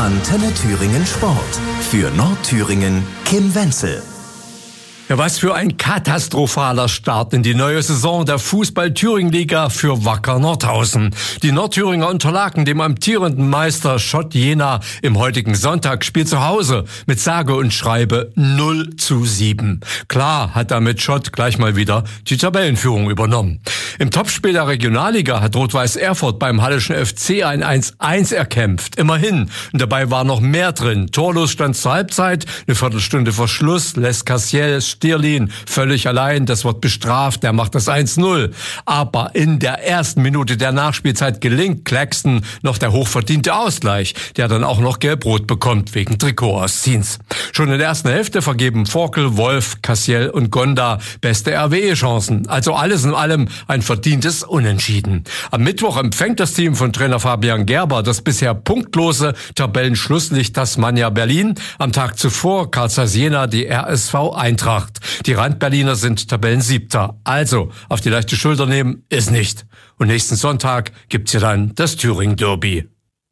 Antenne Thüringen Sport. Für Nordthüringen Kim Wenzel. Ja, was für ein katastrophaler Start in die neue Saison der Fußball-Thüringen-Liga für Wacker Nordhausen. Die Nordthüringer unterlagen dem amtierenden Meister Schott Jena im heutigen Sonntagsspiel zu Hause mit sage und schreibe 0:7. Klar hat damit Schott gleich mal wieder die Tabellenführung übernommen. Im Topspiel der Regionalliga hat Rot-Weiß Erfurt beim Halleschen FC ein 1:1 erkämpft. Immerhin. Und dabei war noch mehr drin. Torlos stand zur Halbzeit. Eine Viertelstunde vor Schluss lässt Cassiel Stirlin völlig allein, das wird bestraft, der macht das 1:0. Aber in der ersten Minute der Nachspielzeit gelingt Claxton noch der hochverdiente Ausgleich, der dann auch noch Gelb-Rot bekommt wegen Trikotausziehens. Schon in der ersten Hälfte vergeben Forkel, Wolf, Cassiel und Gonda beste RWE-Chancen. Also alles in allem ein verdientes Unentschieden. Am Mittwoch empfängt das Team von Trainer Fabian Gerber das bisher punktlose Tabellenschlusslicht Tasmania Berlin. Am Tag zuvor Carl Zeiss Jena die RSV Eintracht. Die Randberliner sind Tabellensiebter. Also, auf die leichte Schulter nehmen ist nicht. Und nächsten Sonntag gibt's ja dann das Thüringen-Derby.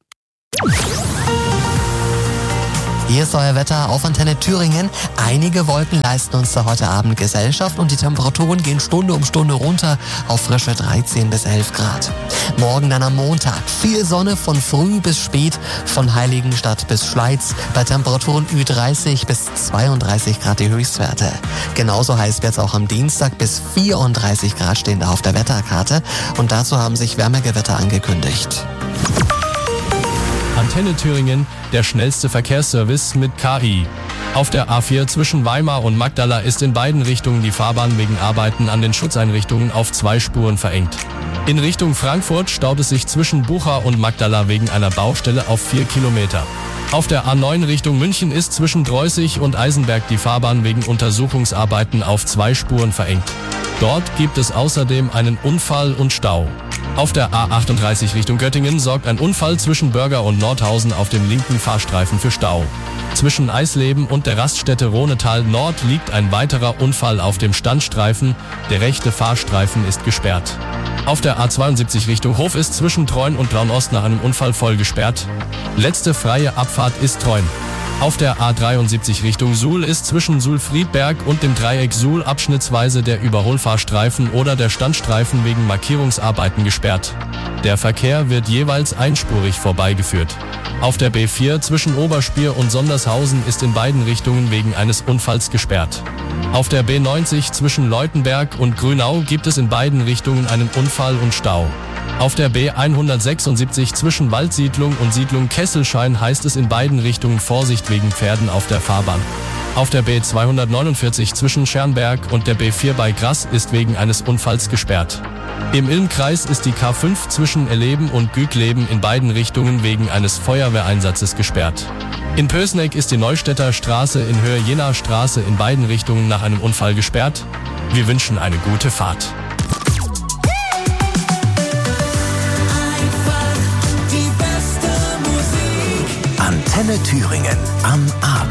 Hier ist euer Wetter auf Antenne Thüringen. Einige Wolken leisten uns da heute Abend Gesellschaft und die Temperaturen gehen Stunde um Stunde runter auf frische 13 bis 11 Grad. Morgen dann am Montag viel Sonne von früh bis spät, von Heiligenstadt bis Schleiz, bei Temperaturen Ü30 bis 32 Grad die Höchstwerte. Genauso heiß wird's auch am Dienstag, bis 34 Grad stehen da auf der Wetterkarte und dazu haben sich Wärmegewitter angekündigt. Antenne Thüringen, der schnellste Verkehrsservice mit KI. Auf der A4 zwischen Weimar und Magdala ist in beiden Richtungen die Fahrbahn wegen Arbeiten an den Schutzeinrichtungen auf 2 Spuren verengt. In Richtung Frankfurt staut es sich zwischen Bucha und Magdala wegen einer Baustelle auf 4 Kilometer. Auf der A9 Richtung München ist zwischen Dreußig und Eisenberg die Fahrbahn wegen Untersuchungsarbeiten auf 2 Spuren verengt. Dort gibt es außerdem einen Unfall und Stau. Auf der A38 Richtung Göttingen sorgt ein Unfall zwischen Börger und Nordhausen auf dem linken Fahrstreifen für Stau. Zwischen Eisleben und der Raststätte Rohnetal Nord liegt ein weiterer Unfall auf dem Standstreifen. Der rechte Fahrstreifen ist gesperrt. Auf der A72 Richtung Hof ist zwischen Treuen und Traunost nach einem Unfall voll gesperrt. Letzte freie Abfahrt ist Treuen. Auf der A73 Richtung Suhl ist zwischen Suhl-Friedberg und dem Dreieck Suhl abschnittsweise der Überholfahrstreifen oder der Standstreifen wegen Markierungsarbeiten gesperrt. Der Verkehr wird jeweils einspurig vorbeigeführt. Auf der B4 zwischen Oberspier und Sondershausen ist in beiden Richtungen wegen eines Unfalls gesperrt. Auf der B90 zwischen Leutenberg und Grünau gibt es in beiden Richtungen einen Unfall und Stau. Auf der B176 zwischen Waldsiedlung und Siedlung Kesselschein heißt es in beiden Richtungen Vorsicht wegen Pferden auf der Fahrbahn. Auf der B249 zwischen Schernberg und der B4 bei Grass ist wegen eines Unfalls gesperrt. Im Ilm-Kreis ist die K5 zwischen Erleben und Gügleben in beiden Richtungen wegen eines Feuerwehreinsatzes gesperrt. In Pößneck ist die Neustädter Straße in Höhe Jenaer Straße in beiden Richtungen nach einem Unfall gesperrt. Wir wünschen eine gute Fahrt. Antenne Thüringen am Abend.